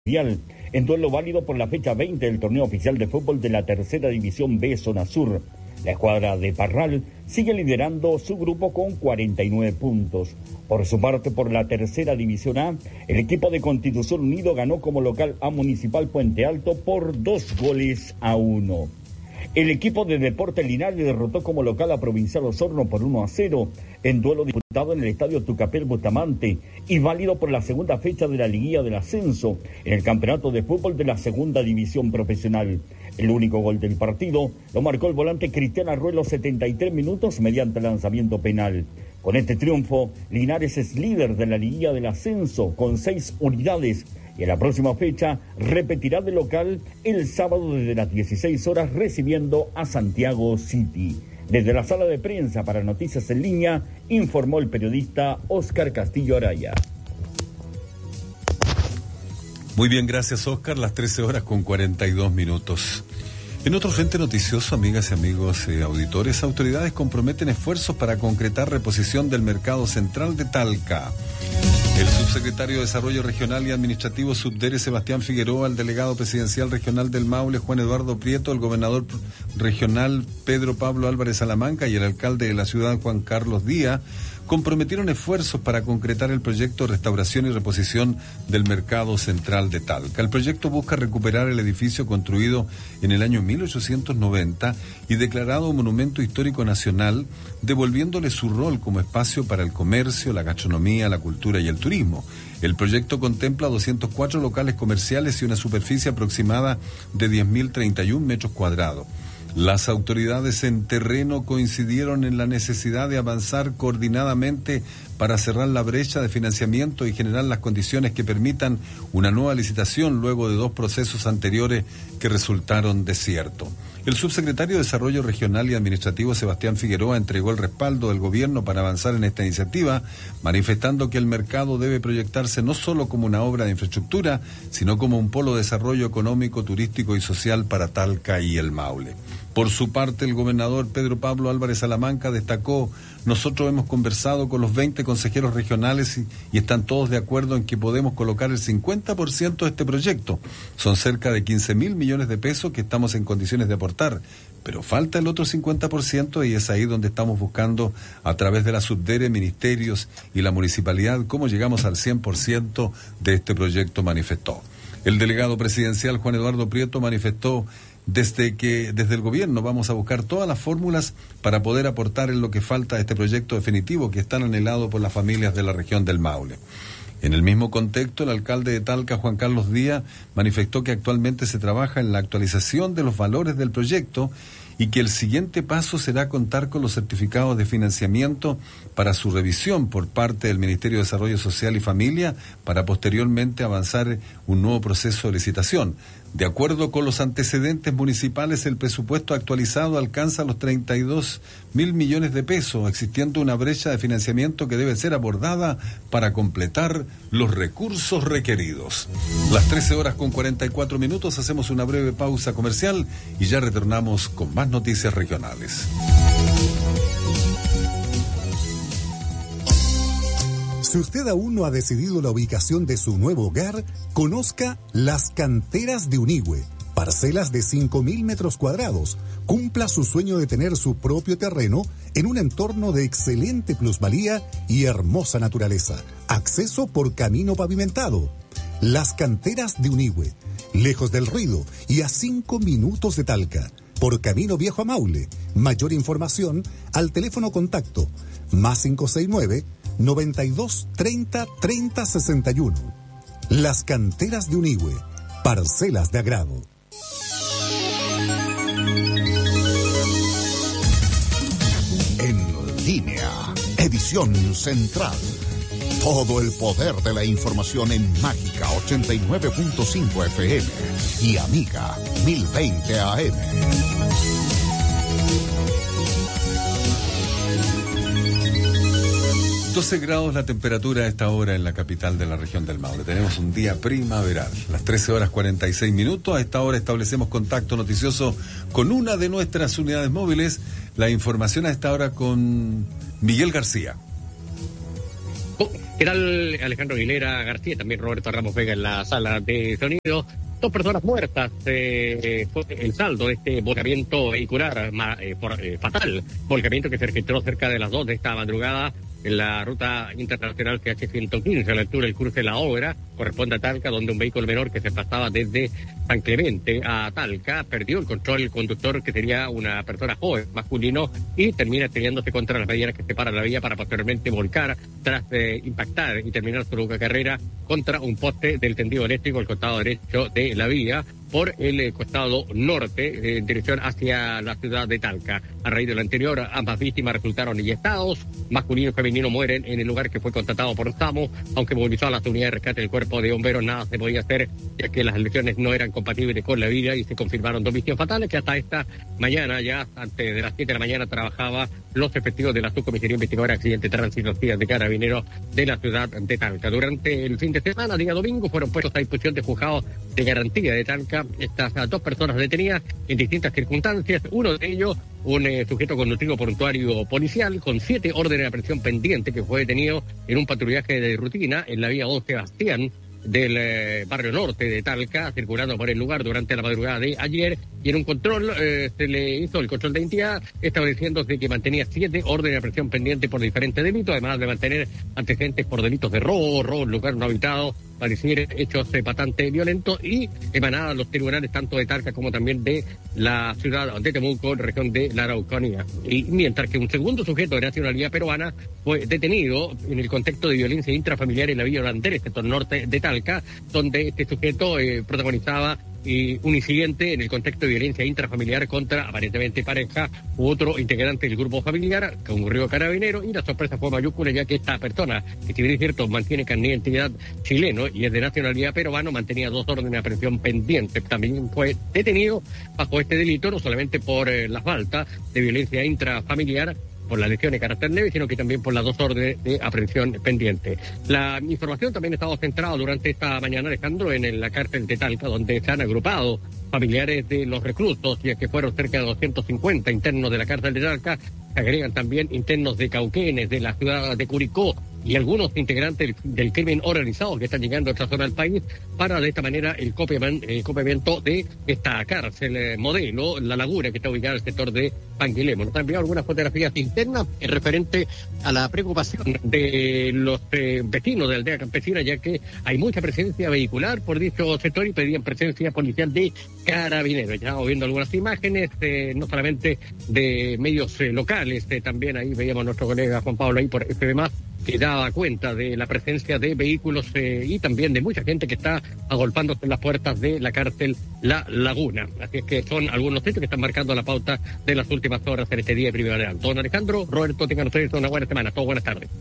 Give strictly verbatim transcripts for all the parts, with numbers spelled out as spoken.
en duelo válido por la fecha veinte del torneo oficial de fútbol de la tercera división B Zona Sur. La escuadra de Parral sigue liderando su grupo con cuarenta y nueve puntos. Por su parte, por la tercera división A, el equipo de Constitución Unido ganó como local a Municipal Puente Alto por dos goles a uno. El equipo de Deportes Linares derrotó como local a Provincial Osorno por uno a cero en duelo disputado en el estadio Tucapel Bustamante y válido por la segunda fecha de la liguilla del ascenso en el campeonato de fútbol de la segunda división profesional. El único gol del partido lo marcó el volante Cristian Arruelo setenta y tres minutos mediante lanzamiento penal. Con este triunfo, Linares es líder de la liguilla del ascenso con seis unidades. Y en la próxima fecha repetirá de local el sábado desde las dieciséis horas recibiendo a Santiago City. Desde la sala de prensa para Noticias en Línea, informó el periodista Óscar Castillo Araya. Muy bien, gracias Óscar, las trece horas con cuarenta y dos minutos. En otro frente noticioso, amigas y amigos eh, auditores, autoridades comprometen esfuerzos para concretar reposición del mercado central de Talca. El subsecretario de Desarrollo Regional y Administrativo Subdere Sebastián Figueroa, el delegado presidencial regional del Maule Juan Eduardo Prieto, el gobernador regional Pedro Pablo Álvarez Salamanca y el alcalde de la ciudad Juan Carlos Díaz comprometieron esfuerzos para concretar el proyecto de restauración y reposición del mercado central de Talca. El proyecto busca recuperar el edificio construido en el año mil ochocientos noventa y declarado Monumento Histórico Nacional, devolviéndole su rol como espacio para el comercio, la gastronomía, la cultura y el turismo. El proyecto contempla doscientos cuatro locales comerciales y una superficie aproximada de diez mil treinta y un metros cuadrados. Las autoridades en terreno coincidieron en la necesidad de avanzar coordinadamente para cerrar la brecha de financiamiento y generar las condiciones que permitan una nueva licitación luego de dos procesos anteriores que resultaron desiertos. El subsecretario de Desarrollo Regional y Administrativo Sebastián Figueroa entregó el respaldo del gobierno para avanzar en esta iniciativa, manifestando que el mercado debe proyectarse no solo como una obra de infraestructura, sino como un polo de desarrollo económico, turístico y social para Talca y el Maule. Por su parte, el gobernador Pedro Pablo Álvarez Salamanca destacó: nosotros hemos conversado con los veinte consejeros regionales y, y están todos de acuerdo en que podemos colocar el cincuenta por ciento de este proyecto. Son cerca de quince mil millones de pesos que estamos en condiciones de aportar, pero falta el otro cincuenta por ciento y es ahí donde estamos buscando, a través de la Subdere, ministerios y la municipalidad, cómo llegamos al cien por ciento de este proyecto, manifestó. El delegado presidencial Juan Eduardo Prieto manifestó: Desde que desde el gobierno vamos a buscar todas las fórmulas para poder aportar en lo que falta a este proyecto definitivo que es tan anhelado por las familias de la región del Maule. En el mismo contexto, el alcalde de Talca, Juan Carlos Díaz, manifestó que actualmente se trabaja en la actualización de los valores del proyecto y que el siguiente paso será contar con los certificados de financiamiento para su revisión por parte del Ministerio de Desarrollo Social y Familia para posteriormente avanzar un nuevo proceso de licitación. De acuerdo con los antecedentes municipales, el presupuesto actualizado alcanza los treinta y dos mil millones de pesos, existiendo una brecha de financiamiento que debe ser abordada para completar los recursos requeridos. Las trece horas con cuarenta y cuatro minutos, hacemos una breve pausa comercial y ya retornamos con más noticias regionales. Si usted aún no ha decidido la ubicación de su nuevo hogar, conozca Las Canteras de Unigüe, parcelas de cinco mil metros cuadrados. Cumpla su sueño de tener su propio terreno en un entorno de excelente plusvalía y hermosa naturaleza. Acceso por camino pavimentado. Las Canteras de Unigüe, lejos del ruido y a cinco minutos de Talca, por camino viejo a Maule. Mayor información al teléfono contacto más cinco seis nueve, noventa y dos, treinta, treinta, sesenta y uno. Las Canteras de Unigüe, parcelas de agrado. En línea, edición central. Todo el poder de la información en Mágica ochenta y nueve punto cinco F M y Amiga mil veinte A M. doce grados la temperatura a esta hora en la capital de la región del Maule. Tenemos un día primaveral. Las trece horas cuarenta y seis minutos. A esta hora establecemos contacto noticioso con una de nuestras unidades móviles. La información a esta hora con Miguel García. ¿Qué tal, Alejandro Aguilera García? También Roberto Ramos Vega en la sala de sonido. Dos personas muertas, eh, fue el saldo de este volcamiento vehicular eh, por, eh, fatal, volcamiento que se registró cerca de las dos de esta madrugada en la ruta internacional P H ciento quince, a la altura del cruce La Obra, corresponde a Talca, donde un vehículo menor que se pasaba desde San Clemente a Talca perdió el control, el conductor, que sería una persona joven, masculino, y termina estrellándose contra las medianas que separan la vía para posteriormente volcar tras eh, impactar y terminar su larga carrera contra un poste del tendido eléctrico al costado derecho de la vía por el eh, costado norte, eh, en dirección hacia la ciudad de Talca. A raíz de lo anterior, ambas víctimas resultaron eyectados. Masculino y femenino mueren en el lugar que fue constatado por SAMU, aunque movilizó a las unidades de rescate del cuerpo de bomberos, nada se podía hacer, ya que las lesiones no eran compatibles con la vida y se confirmaron dos víctimas fatales, que hasta esta mañana, ya antes de las siete de la mañana, trabajaba los efectivos de la Subcomisaría Investigadora de Accidentes de Tránsito de Carabineros de la ciudad de Talca. Durante el fin de semana, día domingo, fueron puestos a disposición de juzgados de garantía de Talca estas dos personas detenidas en distintas circunstancias. Uno de ellos, un eh, sujeto conductivo portuario policial con siete órdenes de aprehensión pendiente, que fue detenido en un patrullaje de rutina en la vía Don Sebastián del eh, barrio norte de Talca, circulando por el lugar durante la madrugada de ayer, y en un control eh, se le hizo el control de identidad, estableciéndose que mantenía siete órdenes de aprehensión pendiente por diferentes delitos, además de mantener antecedentes por delitos de robo, robo en lugar no habitado, parecer hechos eh, bastante violentos, y emanada a los tribunales tanto de Talca como también de la ciudad de Temuco, región de la Araucanía. Y mientras que un segundo sujeto de nacionalidad peruana fue detenido en el contexto de violencia intrafamiliar en la Villa Holandera, sector norte de Talca, donde este sujeto eh, protagonizaba y un incidente en el contexto de violencia intrafamiliar contra aparentemente pareja u otro integrante del grupo familiar, que ocurrió carabinero, y la sorpresa fue mayúscula, ya que esta persona, que si bien es cierto mantiene carnet de identidad chileno y es de nacionalidad peruano, mantenía dos órdenes de aprehensión pendientes. También fue detenido bajo este delito, no solamente por eh, la falta de violencia intrafamiliar, por la lesión de carácter leve, sino que también por las dos órdenes de aprehensión pendiente. La información también ha estado centrada durante esta mañana, Alejandro, en la cárcel de Talca, donde se han agrupado familiares de los reclusos, ya que fueron cerca de doscientos cincuenta internos de la cárcel de Talca. Se agregan también internos de Cauquenes, de la ciudad de Curicó, y algunos integrantes del, del crimen organizado que están llegando a esta zona del país, para de esta manera el copiamiento de esta cárcel eh, modelo, La Laguna, que está ubicada en el sector de Panguilemo. Nos han enviado algunas fotografías internas en referente a la preocupación de los eh, vecinos de la aldea campesina, ya que hay mucha presencia vehicular por dicho sector y pedían presencia policial de carabineros. Ya estamos viendo algunas imágenes, eh, no solamente de medios eh, locales, eh, también ahí veíamos a nuestro colega Juan Pablo ahí por F B más, que daba cuenta de la presencia de vehículos eh, y también de mucha gente que está agolpándose en las puertas de la cárcel La Laguna. Así es que son algunos hechos que están marcando la pauta de las últimas horas en este día de Primavera. Don Alejandro, Roberto, tengan ustedes una buena semana. Todos buenas tardes.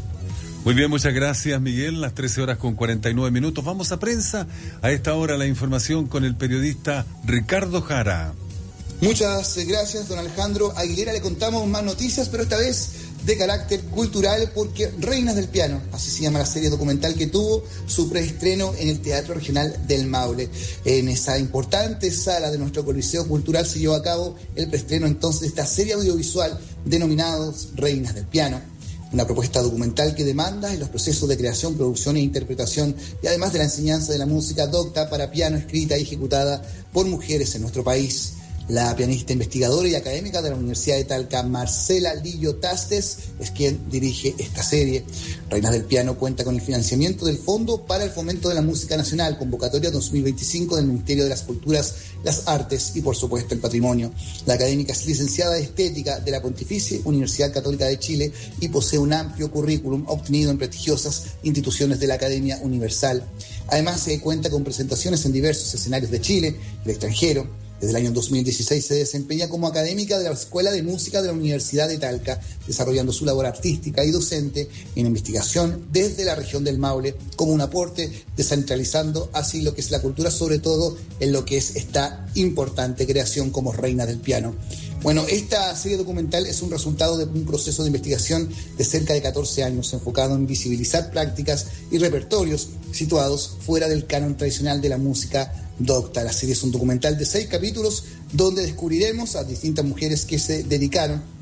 Muy bien, muchas gracias, Miguel. Las trece horas con cuarenta y nueve minutos. Vamos a prensa. A esta hora la información con el periodista Ricardo Jara. Muchas gracias, don Alejandro Aguilera. Le contamos más noticias, pero esta vez de carácter cultural, porque Reinas del Piano, así se llama la serie documental que tuvo su preestreno en el Teatro Regional del Maule. En esa importante sala de nuestro Coliseo Cultural se llevó a cabo el preestreno entonces de esta serie audiovisual denominados Reinas del Piano. Una propuesta documental que demanda en los procesos de creación, producción e interpretación, y además de la enseñanza de la música docta para piano escrita y ejecutada por mujeres en nuestro país. La pianista investigadora y académica de la Universidad de Talca, Marcela Lillo Tastes, es quien dirige esta serie. Reinas del Piano cuenta con el financiamiento del Fondo para el Fomento de la Música Nacional, convocatoria dos mil veinticinco del Ministerio de las Culturas, las Artes y, por supuesto, el Patrimonio. La académica es licenciada en Estética de la Pontificia Universidad Católica de Chile y posee un amplio currículum obtenido en prestigiosas instituciones de la Academia Universal. Además, se cuenta con presentaciones en diversos escenarios de Chile y el extranjero. Desde el año dos mil dieciséis se desempeña como académica de la Escuela de Música de la Universidad de Talca, desarrollando su labor artística y docente en investigación desde la región del Maule, como un aporte descentralizando así lo que es la cultura, sobre todo en lo que es esta importante creación como Reina del Piano. Bueno, esta serie documental es un resultado de un proceso de investigación de cerca de catorce años, enfocado en visibilizar prácticas y repertorios situados fuera del canon tradicional de la música docta. La serie es un documental de seis capítulos donde descubriremos a distintas mujeres que se dedicaron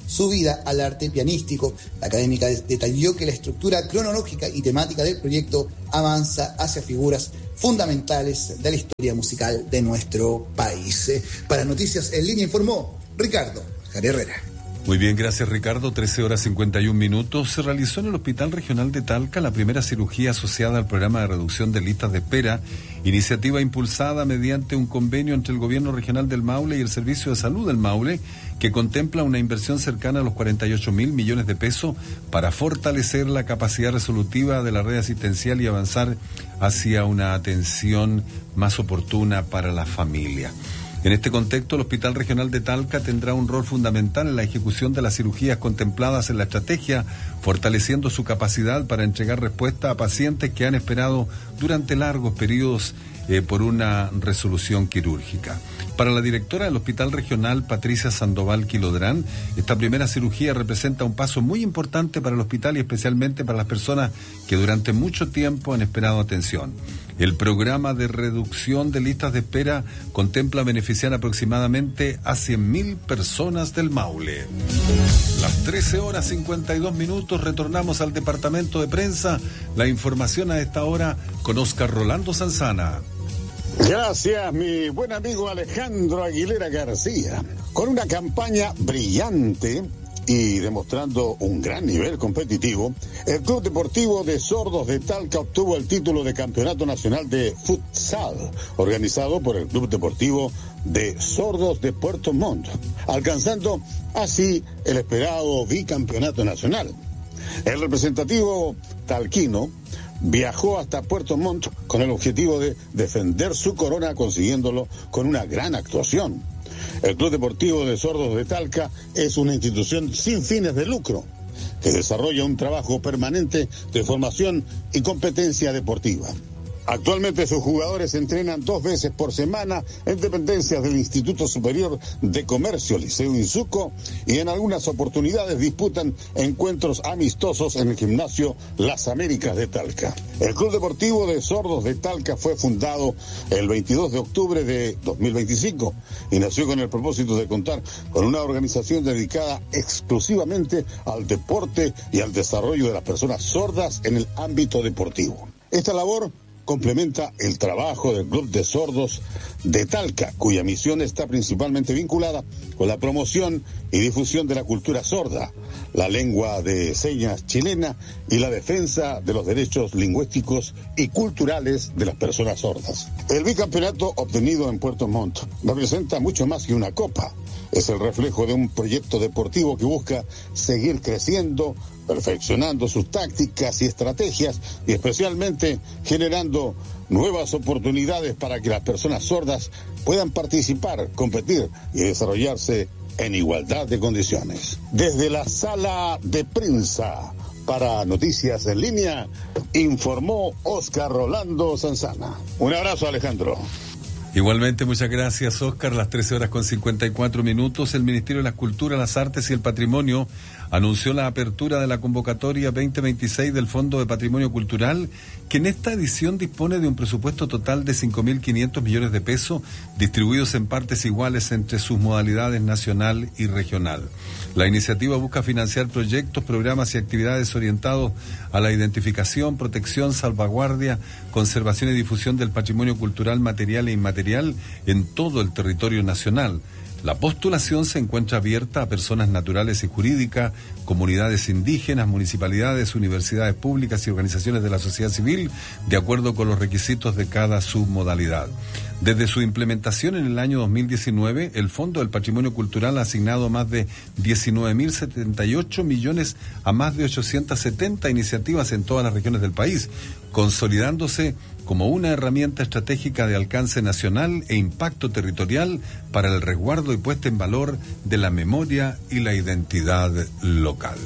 su vida al arte pianístico. La académica detalló que la estructura cronológica y temática del proyecto avanza hacia figuras fundamentales de la historia musical de nuestro país. Para Noticias en Línea informó Ricardo Jari Herrera. Muy bien, gracias Ricardo. trece horas cincuenta y un minutos. Se realizó en el Hospital Regional de Talca la primera cirugía asociada al programa de reducción de listas de espera, iniciativa impulsada mediante un convenio entre el Gobierno Regional del Maule y el Servicio de Salud del Maule, que contempla una inversión cercana a los cuarenta y ocho mil millones de pesos para fortalecer la capacidad resolutiva de la red asistencial y avanzar hacia una atención más oportuna para la familia. En este contexto, el Hospital Regional de Talca tendrá un rol fundamental en la ejecución de las cirugías contempladas en la estrategia, fortaleciendo su capacidad para entregar respuesta a pacientes que han esperado durante largos periodos eh, por una resolución quirúrgica. Para la directora del Hospital Regional, Patricia Sandoval Quilodrán, esta primera cirugía representa un paso muy importante para el hospital y especialmente para las personas que durante mucho tiempo han esperado atención. El programa de reducción de listas de espera contempla beneficiar aproximadamente a cien mil personas del Maule. Las trece horas cincuenta y dos minutos, retornamos al departamento de prensa. La información a esta hora con Oscar Rolando Sanzana. Gracias, mi buen amigo Alejandro Aguilera García. Con una campaña brillante y demostrando un gran nivel competitivo, el Club Deportivo de Sordos de Talca obtuvo el título de Campeonato Nacional de Futsal, organizado por el Club Deportivo de Sordos de Puerto Montt, alcanzando así el esperado bicampeonato nacional. El representativo talquino viajó hasta Puerto Montt con el objetivo de defender su corona, consiguiéndolo con una gran actuación. El Club Deportivo de Sordos de Talca es una institución sin fines de lucro que desarrolla un trabajo permanente de formación y competencia deportiva. Actualmente sus jugadores entrenan dos veces por semana en dependencias del Instituto Superior de Comercio, Liceo Insuco, y en algunas oportunidades disputan encuentros amistosos en el gimnasio Las Américas de Talca. El Club Deportivo de Sordos de Talca fue fundado el veintidós de octubre de dos mil veinticinco y nació con el propósito de contar con una organización dedicada exclusivamente al deporte y al desarrollo de las personas sordas en el ámbito deportivo. Esta labor complementa el trabajo del Club de Sordos de Talca, cuya misión está principalmente vinculada con la promoción y difusión de la cultura sorda, la lengua de señas chilena y la defensa de los derechos lingüísticos y culturales de las personas sordas. El bicampeonato obtenido en Puerto Montt representa mucho más que una copa. Es el reflejo de un proyecto deportivo que busca seguir creciendo, perfeccionando sus tácticas y estrategias y especialmente generando nuevas oportunidades para que las personas sordas puedan participar, competir y desarrollarse en igualdad de condiciones. Desde la sala de prensa para Noticias en Línea, informó Oscar Rolando Sanzana. Un abrazo, Alejandro. Igualmente, muchas gracias, Oscar. Las trece horas con cincuenta y cuatro minutos. El Ministerio de la Cultura, las Artes y el Patrimonio anunció la apertura de la convocatoria veinte veintiséis del Fondo de Patrimonio Cultural, que en esta edición dispone de un presupuesto total de cinco mil quinientos millones de pesos, distribuidos en partes iguales entre sus modalidades nacional y regional. La iniciativa busca financiar proyectos, programas y actividades orientados a la identificación, protección, salvaguardia, conservación y difusión del patrimonio cultural material e inmaterial en todo el territorio nacional. La postulación se encuentra abierta a personas naturales y jurídicas, comunidades indígenas, municipalidades, universidades públicas y organizaciones de la sociedad civil, de acuerdo con los requisitos de cada submodalidad. Desde su implementación en el año dos mil diecinueve, el Fondo del Patrimonio Cultural ha asignado más de diecinueve mil setenta y ocho millones a más de ochocientas setenta iniciativas en todas las regiones del país, consolidándose como una herramienta estratégica de alcance nacional e impacto territorial para el resguardo y puesta en valor de la memoria y la identidad local.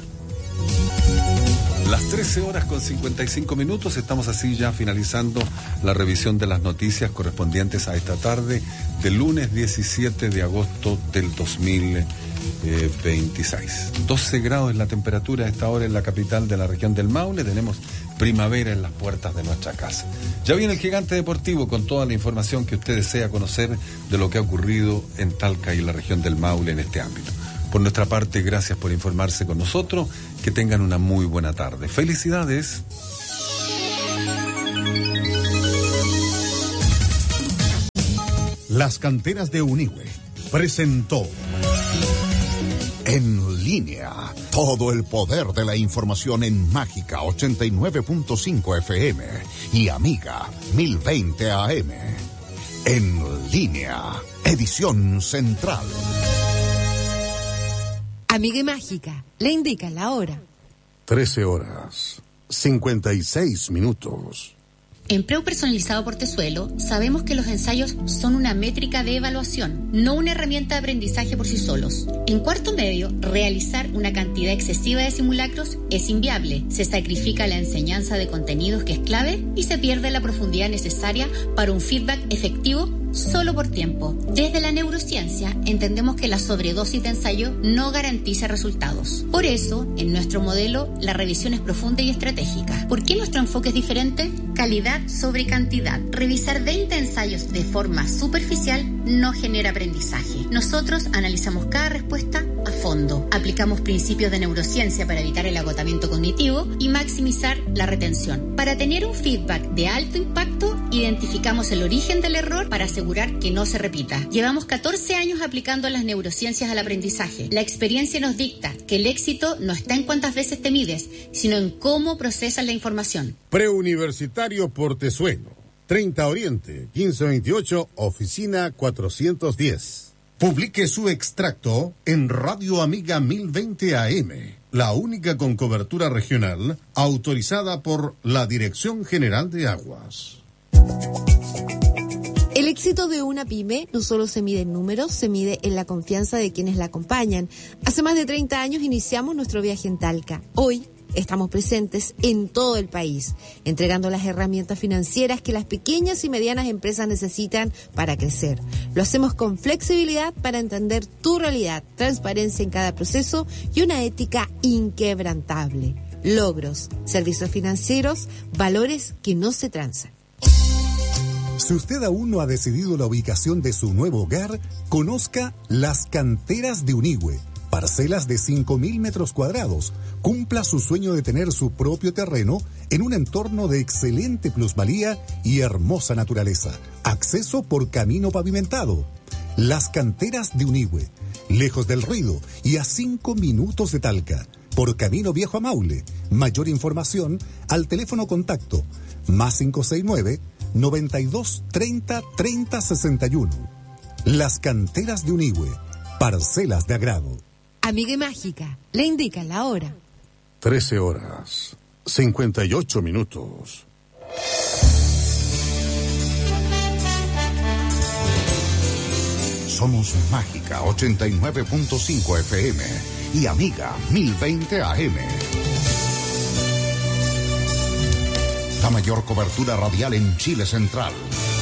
Las trece horas con cincuenta y cinco minutos, estamos así ya finalizando la revisión de las noticias correspondientes a esta tarde del lunes diecisiete de agosto del dos mil veintiséis. doce grados es la temperatura a esta hora en la capital de la región del Maule. Tenemos primavera en las puertas de nuestra casa. Ya viene el Gigante Deportivo con toda la información que usted desea conocer de lo que ha ocurrido en Talca y la región del Maule en este ámbito. Por nuestra parte, gracias por informarse con nosotros. Que tengan una muy buena tarde. ¡Felicidades! Las canteras de Unigüe presentó En Línea, todo el poder de la información en Mágica ochenta y nueve punto cinco F M y Amiga mil veinte A M. En Línea, edición central. Amiga y Mágica, le indica la hora. trece horas, cincuenta y seis minutos. En Preu Personalizado Portezuelo sabemos que los ensayos son una métrica de evaluación, no una herramienta de aprendizaje por sí solos. En cuarto medio, realizar una cantidad excesiva de simulacros es inviable. Se sacrifica la enseñanza de contenidos que es clave y se pierde la profundidad necesaria para un feedback efectivo solo por tiempo. Desde la neurociencia entendemos que la sobredosis de ensayo no garantiza resultados. Por eso, en nuestro modelo, la revisión es profunda y estratégica. ¿Por qué nuestro enfoque es diferente? Calidad sobre cantidad. Revisar veinte ensayos de forma superficial no genera aprendizaje. Nosotros analizamos cada respuesta a fondo. Aplicamos principios de neurociencia para evitar el agotamiento cognitivo y maximizar la retención. Para tener un feedback de alto impacto, identificamos el origen del error para asegurar que no se repita. Llevamos catorce años aplicando las neurociencias al aprendizaje. La experiencia nos dicta que el éxito no está en cuántas veces te mides, sino en cómo procesas la información. Preuniversitario Portezuelo, treinta Oriente, quince veintiocho, oficina cuatrocientos diez. Publique su extracto en Radio Amiga mil veinte A M, la única con cobertura regional autorizada por la Dirección General de Aguas. El éxito de una pyme no solo se mide en números, se mide en la confianza de quienes la acompañan. Hace más de treinta años iniciamos nuestro viaje en Talca. Hoy estamos presentes en todo el país, entregando las herramientas financieras que las pequeñas y medianas empresas necesitan para crecer. Lo hacemos con flexibilidad para entender tu realidad, transparencia en cada proceso y una ética inquebrantable. Logros, servicios financieros, valores que no se transan. Si usted aún no ha decidido la ubicación de su nuevo hogar, conozca Las Canteras de Unigüe. Parcelas de cinco mil metros cuadrados. Cumpla su sueño de tener su propio terreno en un entorno de excelente plusvalía y hermosa naturaleza. Acceso por camino pavimentado. Las Canteras de Unigüe. Lejos del ruido y a cinco minutos de Talca. Por camino viejo a Maule. Mayor información al teléfono contacto más cinco seis nueve, noventa y dos, treinta, treinta, sesenta y uno. Las Canteras de Unigüe. Parcelas de agrado. Amiga y Mágica, le indica la hora. trece horas, cincuenta y ocho minutos. Somos Mágica ochenta y nueve punto cinco F M y Amiga mil veinte A M. La mayor cobertura radial en Chile Central.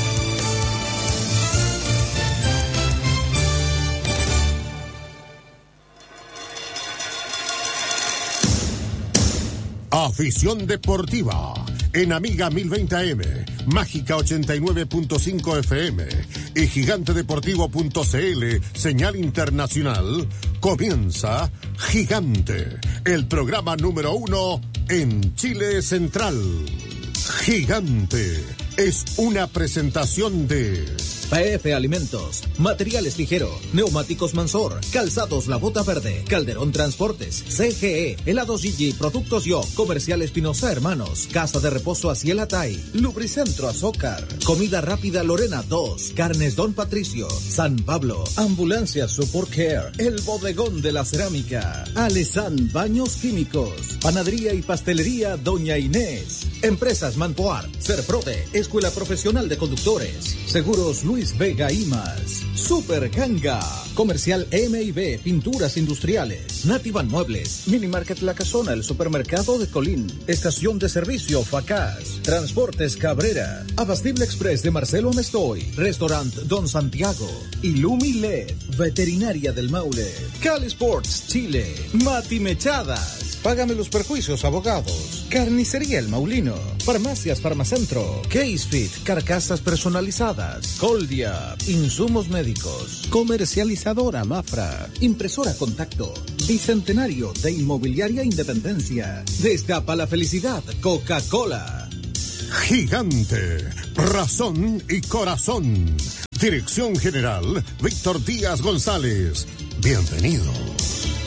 Afición deportiva en Amiga mil veinte A M, Mágica ochenta y nueve punto cinco F M y gigante deportivo punto c l, señal internacional. Comienza Gigante, el programa número uno en Chile Central. Gigante es una presentación de P F Alimentos, Materiales Ligero, Neumáticos Mansor, Calzados La Bota Verde, Calderón Transportes, C G E, Helados Gigi, Productos Yo, Comercial Espinosa Hermanos, Casa de Reposo Asiel Atay, Lubricentro Azócar, Comida Rápida Lorena dos, Carnes Don Patricio, San Pablo, Ambulancia Support Care, El Bodegón de la Cerámica, Alesan Baños Químicos, Panadería y Pastelería Doña Inés, Empresas Manpoar, Serprode, Escuela Profesional de Conductores, Seguros Luis Vega y más. Super Ganga. Comercial M y B, Pinturas Industriales. Nativan Muebles. Minimarket La Casona, el supermercado de Colín. Estación de servicio Facaz. Transportes Cabrera. Abastible Express de Marcelo Amestoy. Restaurant Don Santiago. Ilumi L E D. Veterinaria del Maule. Cali Sports Chile. Mati Mechadas. Págame los perjuicios, abogados. Carnicería El Maulino, Farmacias Farmacentro, Casefit, carcasas personalizadas, Coldia, insumos médicos, Comercializadora Mafra, Impresora Contacto, Bicentenario de Inmobiliaria Independencia, Destapa la Felicidad, Coca-Cola. Gigante, razón y corazón. Dirección General, Víctor Díaz González. Bienvenido.